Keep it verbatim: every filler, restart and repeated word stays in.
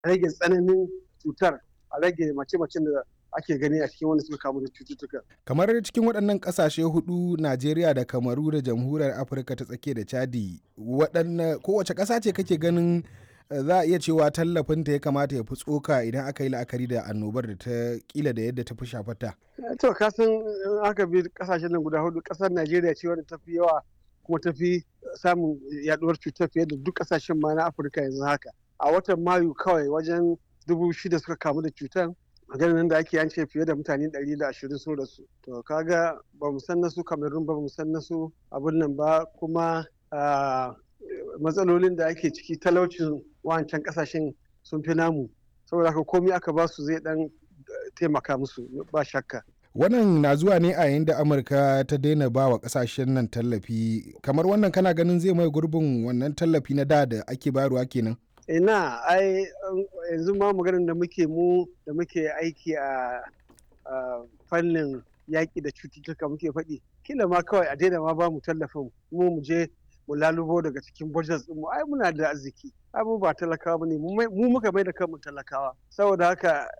rage tsananin cutar, a rage mace-macen da ake gani a cikin wanda suka kamu da cututtuka. Kamar cikin waɗannan ƙasashe hudu, Najeriya da Kamaru da Jamhuriyar Afirka ta Tsakiya da Chadi, waɗanne kowace ƙasa ce kake ganin za a iya cewa tallafinta ya kamata ya fi tsoka idan aka yi la'akari da annobar da ta kila da yadda ta fi shafata? To ka san aka bi ƙasashen nan guda hudu, ƙasar Najeriya ce wadda ta fi yawa kuma ta fi samun yaduwar cutar fiye da duk ƙasashen ma na Afirka yanzu haka. A watan Mayu kawai wajen dubu shida suka kamu da cutar. Maganin nan da ake an ce fiye da mutane ɗari da ashirin sun rasu. To kaga ba mu san nasu Cameroon ba, mu san nasu abun nan ba, kuma matsalolin da ake ciki talaucin wancan kasashen sun fi namu. Saboda haka komai aka ba su zai dan taimaka musu ba shakka. Wannan na zuwa ne a yayin da Amurka ta daina ba wa kasashen nan tallafi. Kamar wannan kana ganin zai mai gurbin wannan tallafi na da da ake bayarwa kenan? Ina ai yanzu ma maganar da muke mu da muke aiki a fannin yaƙi da cututtuka muke faɗi, kila ma kawai a daina ma ba mu tallafin mu mu je mu lalubo daga cikin budget mu. Ai muna da arziki, ai mu ba talakawa bane, mu muka mai da kanmu talakawa. Saboda haka